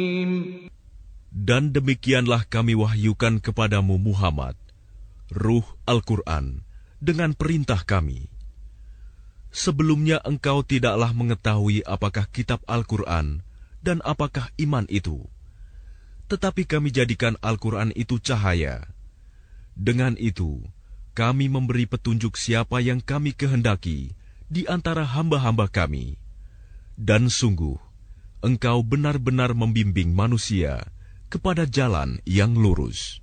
Dan demikianlah kami wahyukan kepadamu Muhammad, Ruh Al-Quran, dengan perintah kami. Sebelumnya engkau tidaklah mengetahui apakah kitab Al-Quran dan apakah iman itu. Tetapi kami jadikan Al-Quran itu cahaya. Dengan itu, kami memberi petunjuk siapa yang kami kehendaki di antara hamba-hamba kami. Dan sungguh, engkau benar-benar membimbing manusia kepada jalan yang lurus.